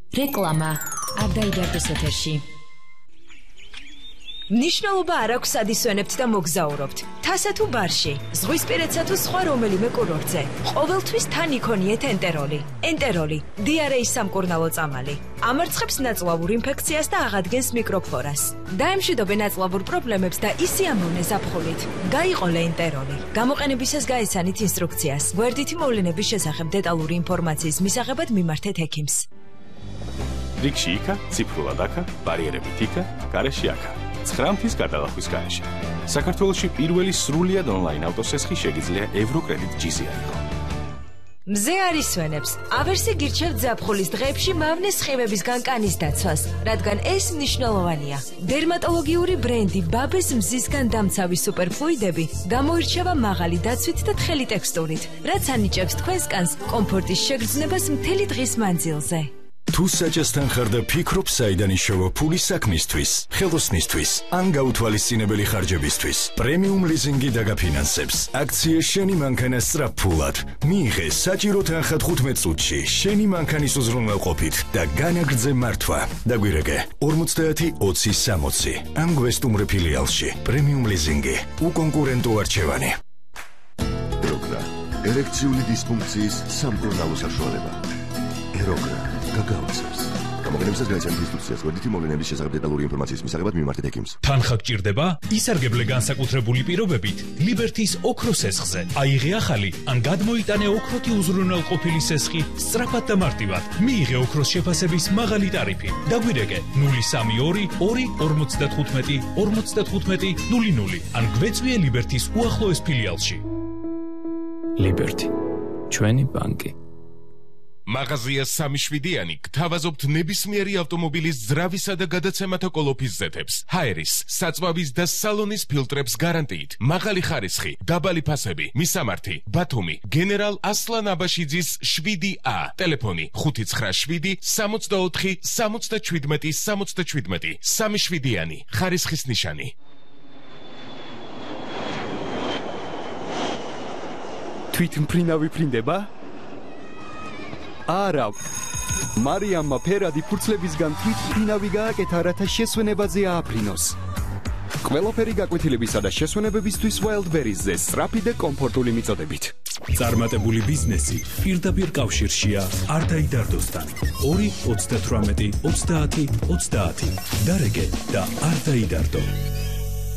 რეკლამა არ დაიდარდოს ეთერში. მნიშვნელობა არ აქვს სად ისვენებთ და მოგზაურობთ. თასა თუ ბარში, ზღვისპირეთსა თუ სხვა რომელიმე კურორტზე. ყოველთვის თან იქონიეთ ენტეროლი. ენტეროლი, დიარეის სამკურნალო წამალი. ამარცხებს ნაწლავურ ინფექციას და აღადგენს მიკროფლორას. დაემშვიდობე ნაწლავურ პრობლემებს და ისიამოვნე ზაფხულით. გაიყოლე ენტეროლი. გამოყენებისას გაეცანით ინსტრუქციას. გვერდითი მოვლენების შესახებ დეტალური ინფორმაციის მისაღებად მიმართეთ ექიმს. რიგში იქა, ციფრულად აქა, ბარიერებით იქა, გარეშე აქა. 9 გადალახვის გარეშე. საქართველოში პირველი სრულიად ონლაინ ავტოსესხი შეგიძლია ევროკრედიტ GC აიღო. მზე არ ისვენებს. ავერსი გირჩევთ ზაფხულის დღეებში მავნე სხივებისგან კანის დაცვას, რადგან ეს მნიშვნელოვანია. დერმატოლოგიური ბრენდი ბაბეს მზისგან დამცავი სუპერფლუიდები გამოირჩევა მაღალი დაცვით და თხელი ტექსტურით, რაც ანიჭებს თქვენს კანს კომფორტის შეგრძნებას მთელი დღის მანძილზე. თუ საჭესთან ხარ და ფიქრობ საიდან იშოვა ფული საქმისთვის, ხელოსნისთვის, ან გაუთვალისწინებელი ხარჯებისთვის, პრემიუმ ლიზინგი დაგაფინანსებს. აქცია შენი მანქანა სწრაფფულად. მიიღე საჭირო თანხა 15 წუთში შენი მანქანის უზრუნველყოფით და განაგრძე მართვა. დაგვირეკე 50-20-60 ამ გვესტუმრე ფილიალში. პრემიუმ ლიზინგი, უკონკურენტო არჩევანი. ეროგრა, ერექციული დისფუნქციის სამკურნალო საშუალება. ეროგრა გაგაოცებს. გამოყენებისას გაეცანით ინსტრუქციას, გვერდითი მოვლენების შესახებ დეტალური ინფორმაციის მისაღებად მიმართეთ ექიმს. თანხა გჭირდება? ისარგებლე განსაკუთრებული პირობებით ლიბერთის ოქროს სესხზე. აიღე ახალი ან გადმოიტანე ოქროთი უზრუნველყოფილი სესხი სწრაფად და მარტივად. მიიღე ოქროს შეფასების მაღალი ტარიფი. დაგვირეკე 032 2 55 00 ან გვეწვიე ლიბერთის უახლოეს ფილიალში. ლიბერთი, ჩვენი ბანკი. მაღაზია 3-7-იანი გთავაზობთ ნებისმიერი ავტომობილის ძრავისა და გადაცემათა კოლოფის ზეთებს, ჰაერის, საწვავის და სალონის ფილტრებს გარანტიით, მაღალი ხარისხი, დაბალი ფასები, მისამართი, ბათუმი, გენერალ ასლან აბაშიძის 7A, ტელეფონი 597 64 77 77, 3-7-იანი, ხარისხის ნიშანი. თვითმფრინავი ფრინდება? არა. მარიამმა ფერადი ფურცლებისგან თვითმფრინავი გააკეთა, რათა შესვენებაზე ააფრინოს. ყველაფერი გაკვეთილებისა და შესვენებებისთვის Wildberries-ზე სწრაფი და კომფორტული მიწოდებით. წარმატებული ბიზნესი პირდაპირ კავშირშია არ დაიდარდოსთან. 2 38 30 30. დარეგე და არ დაიდარდო.